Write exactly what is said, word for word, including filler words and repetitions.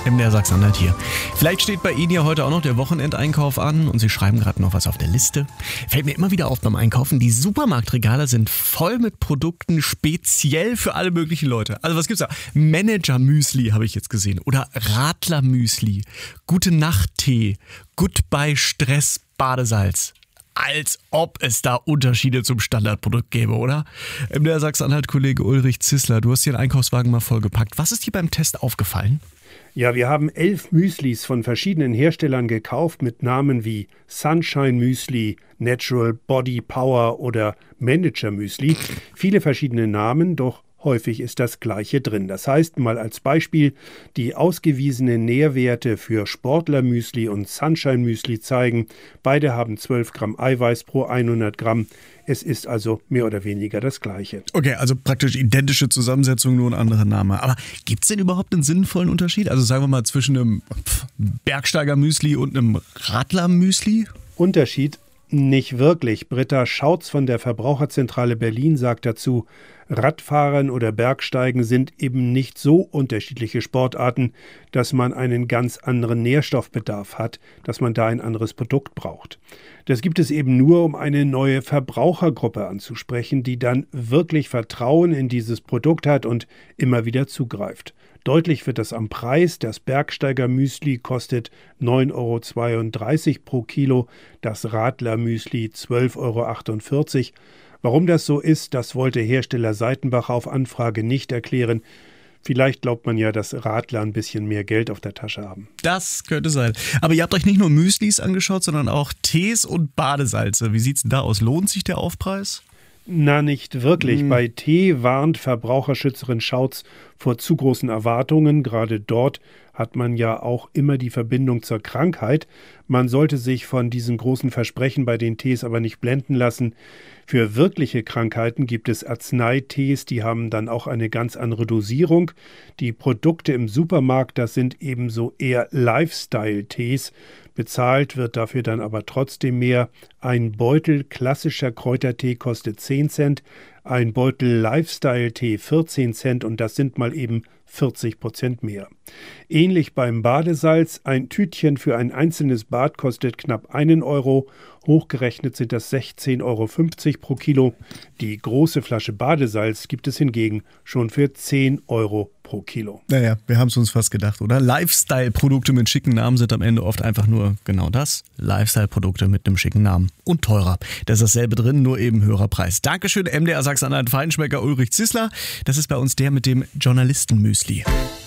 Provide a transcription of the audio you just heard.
M D R Sachsen-Anhalt hier. Vielleicht steht bei Ihnen ja heute auch noch der Wochenendeinkauf an und Sie schreiben gerade noch was auf der Liste. Fällt mir immer wieder auf beim Einkaufen, die Supermarktregale sind voll mit Produkten speziell für alle möglichen Leute. Also was gibt's da? Manager-Müsli habe ich jetzt gesehen oder Radler-Müsli, Gute-Nacht-Tee, Goodbye-Stress-Badesalz. Als ob es da Unterschiede zum Standardprodukt gäbe, oder? M D R Sachsen-Anhalt-Kollege Ulrich Zissler, du hast dir den Einkaufswagen mal vollgepackt. Was ist dir beim Test aufgefallen? Ja, wir haben elf Müslis von verschiedenen Herstellern gekauft mit Namen wie Sunshine Müsli, Natural Body Power oder Manager Müsli. Viele verschiedene Namen, doch häufig ist das Gleiche drin. Das heißt, mal als Beispiel, die ausgewiesenen Nährwerte für Sportler-Müsli und Sunshine-Müsli zeigen, beide haben zwölf Gramm Eiweiß pro hundert Gramm. Es ist also mehr oder weniger das Gleiche. Okay, also praktisch identische Zusammensetzung, nur ein anderer Name. Aber gibt es denn überhaupt einen sinnvollen Unterschied? Also sagen wir mal zwischen einem Bergsteiger-Müsli und einem Radler-Müsli? Unterschied? Nicht wirklich. Britta Schautz von der Verbraucherzentrale Berlin sagt dazu, Radfahren oder Bergsteigen sind eben nicht so unterschiedliche Sportarten, dass man einen ganz anderen Nährstoffbedarf hat, dass man da ein anderes Produkt braucht. Das gibt es eben nur, um eine neue Verbrauchergruppe anzusprechen, die dann wirklich Vertrauen in dieses Produkt hat und immer wieder zugreift. Deutlich wird das am Preis. Das Bergsteiger-Müsli kostet neun Euro zweiunddreißig pro Kilo, das Radler-Müsli zwölf Euro achtundvierzig. Warum das so ist, das wollte Hersteller Seitenbach auf Anfrage nicht erklären. Vielleicht glaubt man ja, dass Radler ein bisschen mehr Geld auf der Tasche haben. Das könnte sein. Aber ihr habt euch nicht nur Müslis angeschaut, sondern auch Tees und Badesalze. Wie sieht's denn da aus? Lohnt sich der Aufpreis? Na, nicht wirklich. Hm. Bei Tee warnt Verbraucherschützerin Schautz vor zu großen Erwartungen. Gerade dort hat man ja auch immer die Verbindung zur Krankheit. Man sollte sich von diesen großen Versprechen bei den Tees aber nicht blenden lassen. Für wirkliche Krankheiten gibt es Arzneitees, die haben dann auch eine ganz andere Dosierung. Die Produkte im Supermarkt, das sind ebenso eher Lifestyle-Tees. Bezahlt wird dafür dann aber trotzdem mehr. Ein Beutel klassischer Kräutertee kostet zehn Cent, ein Beutel Lifestyle-Tee vierzehn Cent und das sind mal eben vierzig Prozent mehr. Ähnlich beim Badesalz, ein Tütchen für ein einzelnes Bad kostet knapp einen Euro, hochgerechnet sind das sechzehn Euro fünfzig pro Kilo. Die große Flasche Badesalz gibt es hingegen schon für zehn Euro pro Kilo. Naja, wir haben es uns fast gedacht, oder? Lifestyle-Produkte mit schicken Namen sind am Ende oft einfach nur genau das. Lifestyle-Produkte mit einem schicken Namen. Und teurer. Da ist dasselbe drin, nur eben höherer Preis. Dankeschön, M D R Sachsen-Anhalt Feinschmecker Ulrich Zissler. Das ist bei uns der mit dem Journalistenmüsli.